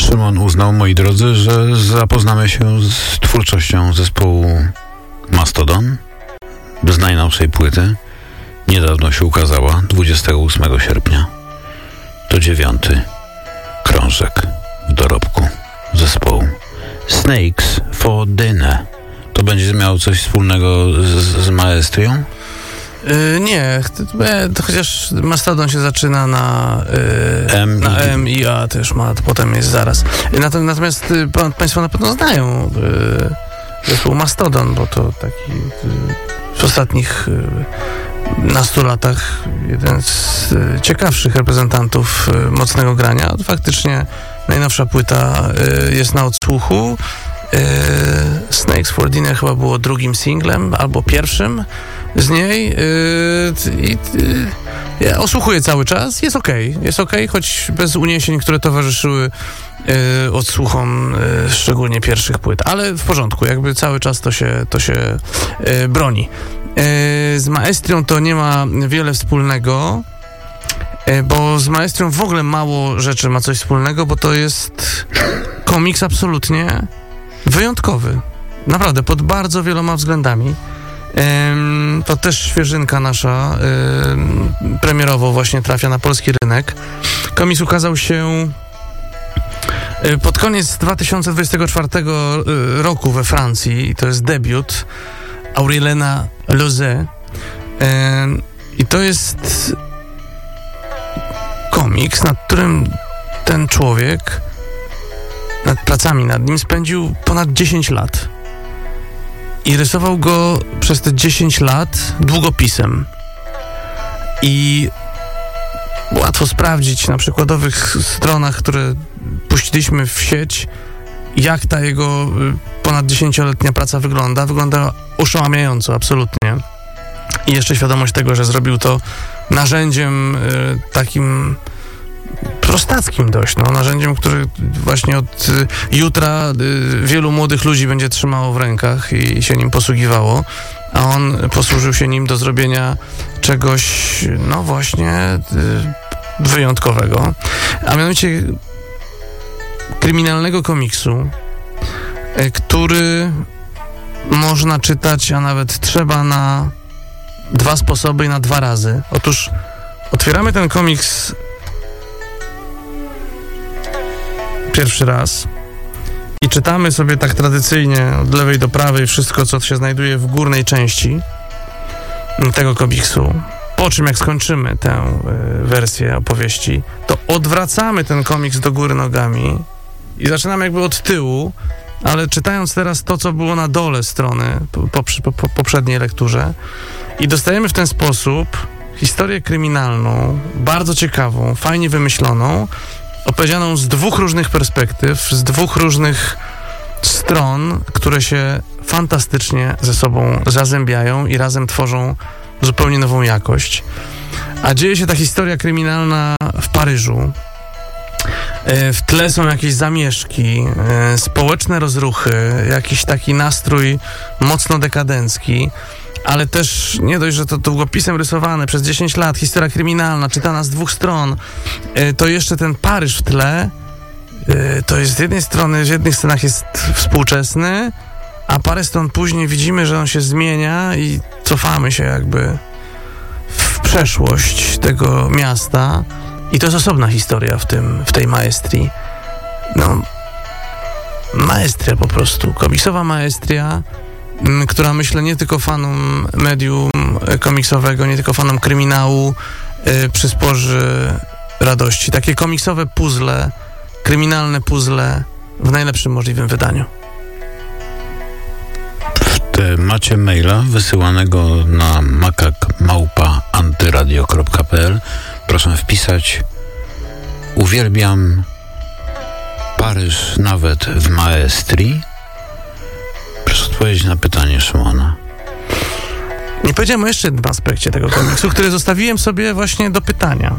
Szymon uznał, moi drodzy, że zapoznamy się z twórczością zespołu Mastodon z najnowszej płyty. Niedawno się ukazała, 28 sierpnia. To 9. krążek w dorobku zespołu Snakes for Dinner. To będzie miało coś wspólnego z maestrią? Nie, chociaż Mastodon się zaczyna na M i A też ma, potem jest zaraz. Natomiast Państwo na pewno znają zespół Mastodon, bo to taki w ostatnich nastu latach jeden z ciekawszych reprezentantów mocnego grania. Faktycznie najnowsza płyta jest na odsłuchu. Snakes for Dinner chyba było drugim singlem albo pierwszym z niej. Ja osłuchuję cały czas. Jest okej, choć bez uniesień, które towarzyszyły odsłuchom szczególnie pierwszych płyt, ale w porządku, jakby cały czas to się broni. Z maestrią to nie ma wiele wspólnego, bo z maestrią w ogóle mało rzeczy ma coś wspólnego, bo to jest komiks absolutnie wyjątkowy. Naprawdę, pod bardzo wieloma względami. To też świeżynka nasza, premierowo właśnie trafia na polski rynek. Komiks ukazał się pod koniec 2024 roku we Francji i to jest debiut Aurélien Lozé. I to jest komiks, nad którym ten człowiek, nad pracami nad nim spędził ponad 10 lat. I rysował go przez te 10 lat długopisem. I łatwo sprawdzić na przykładowych stronach, które puściliśmy w sieć, jak ta jego ponad 10-letnia praca wygląda. Wygląda oszałamiająco, absolutnie. I jeszcze świadomość tego, że zrobił to narzędziem takim prostackim dość, narzędziem, który właśnie od jutra wielu młodych ludzi będzie trzymało w rękach i się nim posługiwało, a on posłużył się nim do zrobienia czegoś, właśnie wyjątkowego, a mianowicie kryminalnego komiksu, który można czytać, a nawet trzeba na 2 sposoby i na 2 razy. Otóż otwieramy ten komiks pierwszy raz i czytamy sobie tak tradycyjnie od lewej do prawej wszystko, co się znajduje w górnej części tego komiksu. Po czym jak skończymy tę wersję opowieści, to odwracamy ten komiks do góry nogami i zaczynamy jakby od tyłu, ale czytając teraz to, co było na dole strony po poprzedniej lekturze, i dostajemy w ten sposób historię kryminalną, bardzo ciekawą, fajnie wymyśloną, opowiedzianą z 2 różnych perspektyw, z 2 różnych stron, które się fantastycznie ze sobą zazębiają i razem tworzą zupełnie nową jakość. A dzieje się ta historia kryminalna w Paryżu. W tle są jakieś zamieszki, społeczne rozruchy, jakiś taki nastrój mocno dekadencki, ale też nie dość, że to długopisem rysowane przez 10 lat, historia kryminalna, czytana z 2 stron, to jeszcze ten Paryż w tle, to jest z jednej strony, w jednych scenach jest współczesny, a parę stron później widzimy, że on się zmienia i cofamy się jakby w przeszłość tego miasta i to jest osobna historia w tej maestrii. Maestria po prostu, komiksowa maestria, która myślę nie tylko fanom medium komiksowego, nie tylko fanom kryminału przysporzy radości. Takie komiksowe puzzle, kryminalne puzzle w najlepszym możliwym wydaniu. Macie maila wysyłanego na makak@antyradio.pl. Proszę wpisać: uwielbiam Paryż nawet w maestrii. Proszę odpowiedzieć na pytanie Szymona. Nie powiedziałem o jeszcze jednym aspekcie tego komiksu, który zostawiłem sobie właśnie do pytania.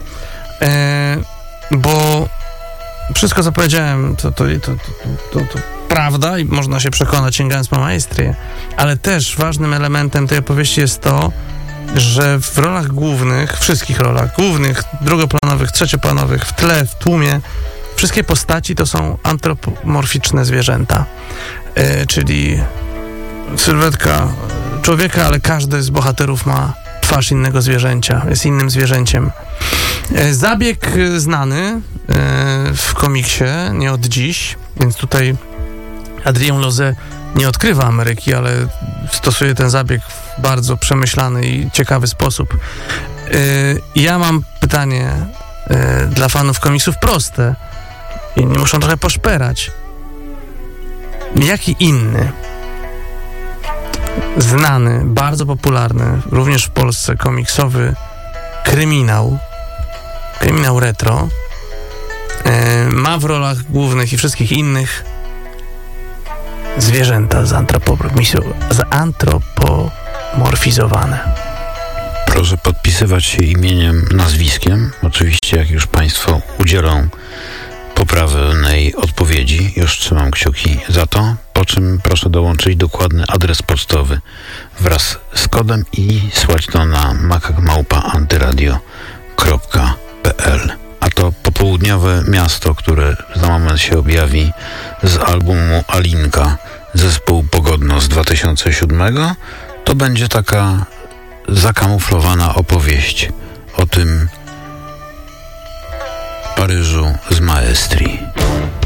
Bo wszystko, co powiedziałem, to prawda i można się przekonać, sięgając po maestrię, ale też ważnym elementem tej opowieści jest to, że w rolach głównych, wszystkich rolach głównych, drugoplanowych, trzecioplanowych, w tle, w tłumie, Wszystkie postaci to są antropomorficzne zwierzęta, czyli sylwetka człowieka, ale każdy z bohaterów ma twarz innego zwierzęcia, jest innym zwierzęciem. Zabieg znany w komiksie, nie od dziś, więc tutaj Adrien Loze nie odkrywa Ameryki, ale stosuje ten zabieg w bardzo przemyślany i ciekawy sposób. Ja mam pytanie dla fanów komiksów proste i muszą trochę poszperać. Jaki inny, znany, bardzo popularny, również w Polsce komiksowy kryminał retro ma w rolach głównych i wszystkich innych zwierzęta zantropomorfizowane? Proszę podpisywać się imieniem, nazwiskiem. Oczywiście, jak już Państwo udzielą poprawnej odpowiedzi, już trzymam kciuki za to, po czym proszę dołączyć dokładny adres pocztowy wraz z kodem i słać to na makak@antyradio.pl. A to popołudniowe miasto, które za moment się objawi z albumu Alinka, zespół Pogodno z 2007, to będzie taka zakamuflowana opowieść o tym Paryżu z Maestrii.